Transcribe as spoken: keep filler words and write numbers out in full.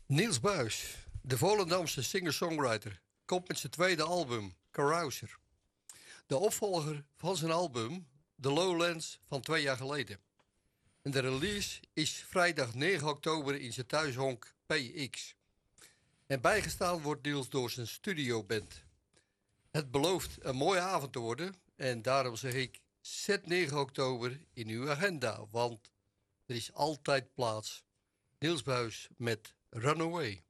Niels Buis, de Volendamse singer-songwriter, komt met zijn tweede album, Carouser. De opvolger van zijn album, The Lowlands, van twee jaar geleden. En de release is vrijdag negen oktober in zijn thuishonk P X. En bijgestaan wordt Niels door zijn studioband. Het belooft een mooie avond te worden en daarom zeg ik, zet negen oktober in uw agenda, want er is altijd plaats. Niels Buis met Runaway.